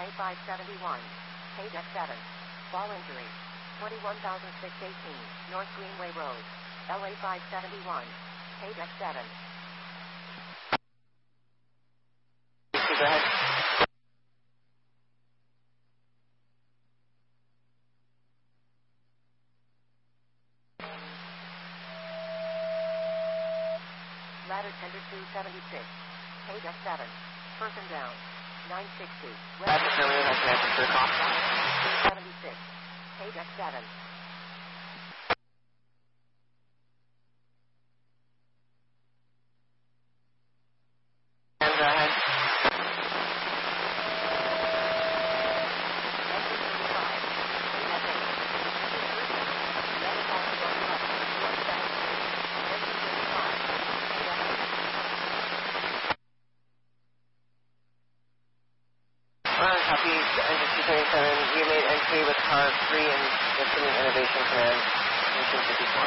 LA571. Page X7. Ball injury. 21618 North Greenway Road. LA571. Page X7. Go ahead. Ladder tender 276. Page X7. Person down. 960. That's the family that has answered the call. 276. Page X7. And go ahead. Copy, Engine 277, you made entry with car 3 in the Innovation Command, 1954.